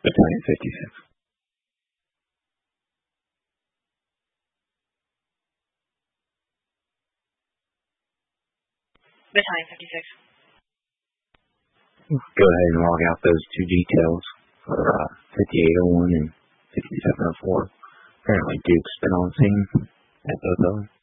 Battalion 56. Battalion 56. Go ahead and log out those two details for 5801 and 5704. Apparently Duke's been on scene at both of them.